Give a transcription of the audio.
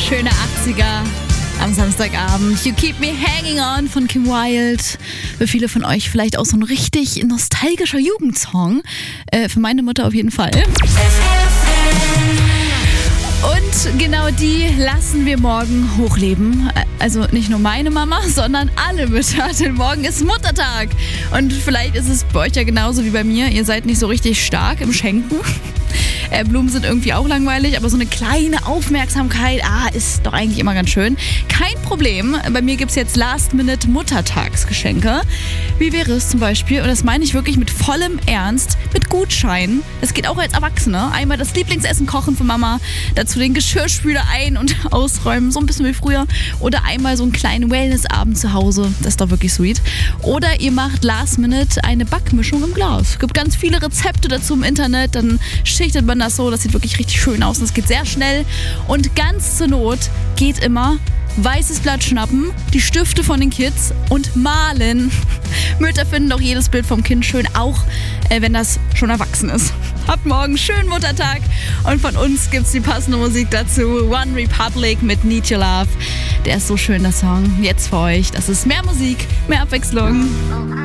Schöne 80er am Samstagabend. You Keep Me Hanging On von Kim Wilde. Für viele von euch vielleicht auch so ein richtig nostalgischer Jugendsong. Für meine Mutter auf jeden Fall. Und genau die lassen wir morgen hochleben. Also nicht nur meine Mama, sondern alle Mütter, denn morgen ist Muttertag. Und vielleicht ist es bei euch ja genauso wie bei mir. Ihr seid nicht so richtig stark im Schenken. Blumen sind irgendwie auch langweilig, aber so eine kleine Aufmerksamkeit, ist doch eigentlich immer ganz schön. Kein Problem, bei mir gibt es jetzt Last-Minute-Muttertagsgeschenke. Wie wäre es zum Beispiel, und das meine ich wirklich mit vollem Ernst, mit Gutscheinen. Das geht auch als Erwachsene. Einmal das Lieblingsessen kochen für Mama, dazu den Geschirrspüler ein- und ausräumen, so ein bisschen wie früher. Oder einmal so einen kleinen Wellnessabend zu Hause, das ist doch wirklich sweet. Oder ihr macht Last-Minute eine Backmischung im Glas. Es gibt ganz viele Rezepte dazu im Internet, dann schichtet man das so, das sieht wirklich richtig schön aus und es geht sehr schnell. Und ganz zur Not geht immer weißes Blatt schnappen, die Stifte von den Kids und malen. Mütter finden doch jedes Bild vom Kind schön, auch wenn das schon erwachsen ist. Habt morgen schönen Muttertag und von uns gibt's die passende Musik dazu. One Republic mit Need Your Love. Der ist so schön, der Song. Jetzt für euch. Das ist mehr Musik, mehr Abwechslung.